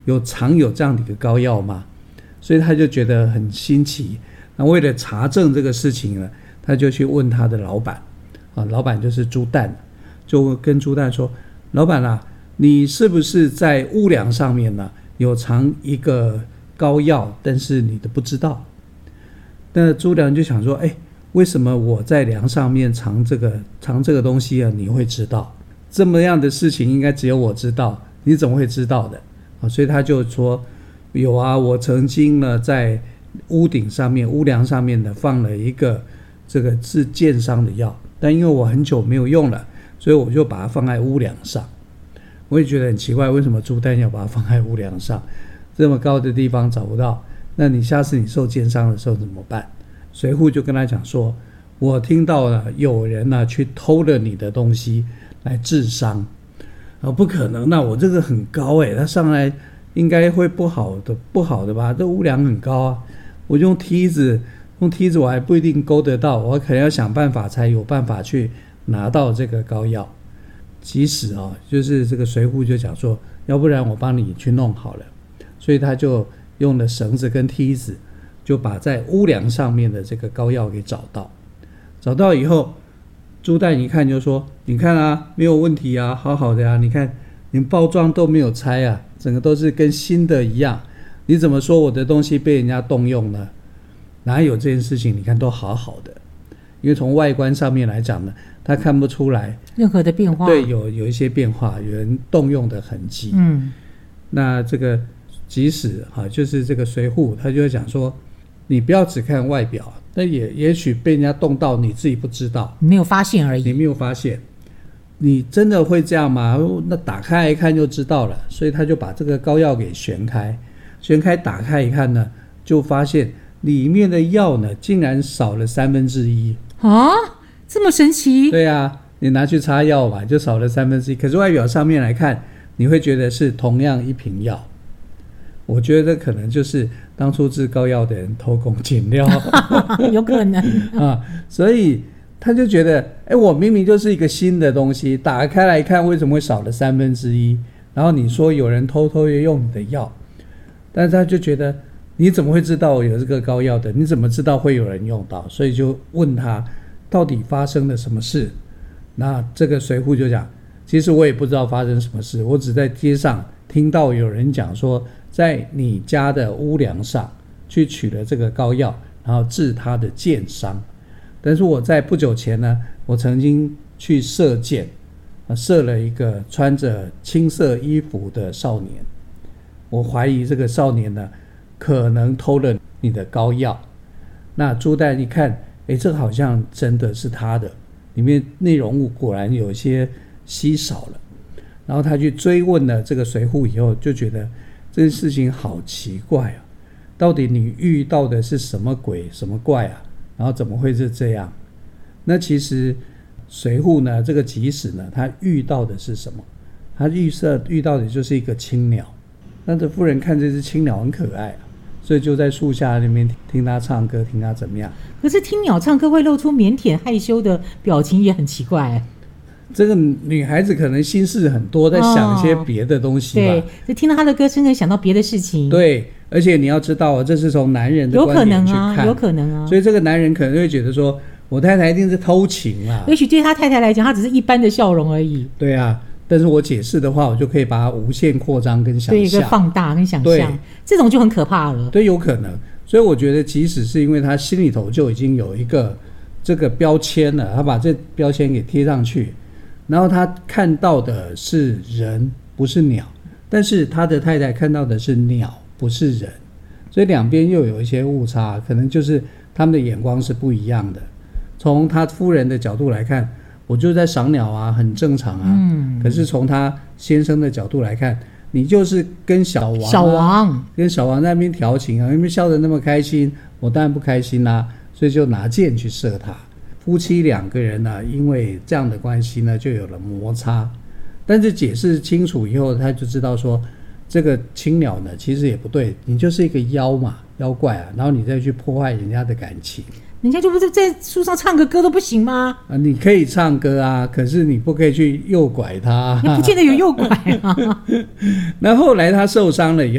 常有这样的一个膏药吗？所以他就觉得很新奇。那为了查证这个事情呢，他就去问他的老板老板就是朱旦，就跟朱旦说，老板啊，你是不是在屋梁上面呢有藏一个膏药，但是你都不知道？那朱良就想说，为什么我在梁上面藏这个东西你会知道？这么样的事情应该只有我知道，你怎么会知道的？所以他就说，有啊，我曾经呢在屋梁上面呢放了一个这个治箭伤的药，但因为我很久没有用了，所以我就把它放在屋梁上。我也觉得很奇怪，为什么朱丹要把它放在屋梁上？这么高的地方找不到，那你下次你受箭伤的时候怎么办？随扈就跟他讲说，我听到了有人去偷了你的东西来治伤。不可能，那我这个很高他上来应该会不好的吧？这屋梁很高啊，我用梯子我还不一定勾得到，我可能要想办法才有办法去拿到这个膏药。即使就是这个随扈就讲说，要不然我帮你去弄好了。所以他就用了绳子跟梯子，就把在屋梁上面的这个膏药给找到以后，朱旦一看就说，你看啊，没有问题啊，好好的啊，你看连包装都没有拆啊，整个都是跟新的一样，你怎么说我的东西被人家动用呢？哪有这件事情？你看都好好的。因为从外观上面来讲呢，他看不出来任何的变化。 对，有一些变化，有人动用的痕迹。那这个即使就是这个随扈他就会讲说，你不要只看外表，但也许被人家动到你自己不知道， 你没有发现而已。 你没有发现，你真的会这样吗？那打开一看就知道了。所以他就把这个膏药给旋开打开一看呢，就发现里面的药呢竟然少了1/3 啊，这么神奇？ 对啊，你拿去擦药吧，就少了1/3。可是外表上面来看，你会觉得是同样一瓶药。我觉得可能就是当初制膏药的人偷工减料有可能所以他就觉得我明明就是一个新的东西，打开来看为什么会少了1/3？然后你说有人偷偷用你的药，但是他就觉得你怎么会知道有这个膏药的？你怎么知道会有人用到？所以就问他到底发生了什么事。那这个随扈就讲，其实我也不知道发生什么事，我只在街上听到有人讲说，在你家的屋梁上去取了这个膏药，然后治他的箭伤。但是我在不久前呢，我曾经去射箭，射了一个穿着青色衣服的少年。我怀疑这个少年呢，可能偷了你的膏药。那朱旦一看，这好像真的是他的，里面内容物果然有些稀少了。然后他去追问了这个随扈以后，就觉得这件事情好奇怪啊，到底你遇到的是什么鬼什么怪啊？然后怎么会是这样？那其实随扈呢，这个即使呢，他遇到的是什么？他遇到的就是一个青鸟。那这夫人看这只青鸟很可爱所以就在树下那边听他唱歌，听他怎么样。 可是听鸟唱歌会露出腼腆害羞的表情，也很奇怪这个女孩子可能心事很多，在想一些别的东西吧。 对，就听到她的歌声，可以想到别的事情。 对，而且你要知道这是從男人的观点去看， 有可能啊。 所以这个男人可能会觉得说，我太太一定是偷情啦。 也许对他太太来讲，他只是一般的笑容而已。 对啊，但是我解释的话，我就可以把它无限扩张跟想象， 对，一个放大跟想象，这种就很可怕了。 对，有可能。所以我觉得，即使是因为他心里头就已经有一个这个标签了，他把这标签给贴上去。然后他看到的是人，不是鸟，但是他的太太看到的是鸟，不是人，所以两边又有一些误差，可能就是他们的眼光是不一样的。从他夫人的角度来看，我就在赏鸟啊，很正常啊。可是从他先生的角度来看，你就是跟小王跟小王在那边调情啊，因为笑得那么开心，我当然不开心啦，所以就拿箭去射他。夫妻两个人呢，因为这样的关系呢，就有了摩擦。但是解释清楚以后，他就知道说，这个青鸟呢，其实也不对，你就是一个妖嘛，妖怪啊，然后你再去破坏人家的感情。 人家就不是在树上唱个歌都不行吗？ 啊，你可以唱歌啊，可是你不可以去诱拐他。 也不见得有诱拐啊。 那后来他受伤了以后。